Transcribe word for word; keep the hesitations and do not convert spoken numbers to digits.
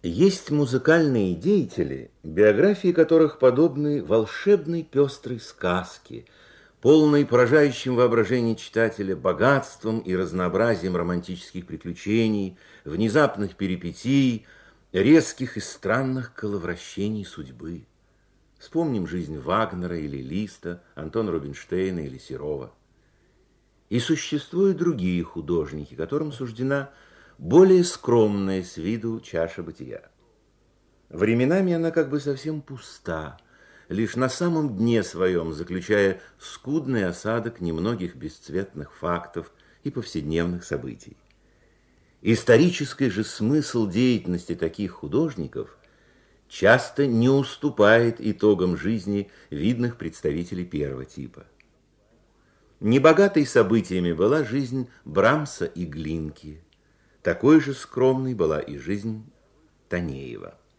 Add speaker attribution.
Speaker 1: Есть музыкальные деятели, биографии которых подобны волшебной пестрой сказке, полной поражающим воображение читателя богатством и разнообразием романтических приключений, внезапных перипетий, резких и странных коловращений судьбы. Вспомним жизнь Вагнера или Листа, Антона Рубинштейна или Серова. И существуют другие художники, которым суждена более скромная с виду чаша бытия. Временами она как бы совсем пуста, лишь на самом дне своем заключая скудный осадок немногих бесцветных фактов и повседневных событий. Исторический же смысл деятельности таких художников часто не уступает итогам жизни видных представителей первого типа. Небогатой событиями была жизнь Брамса и Глинки. Такой же скромной была и жизнь Танеева.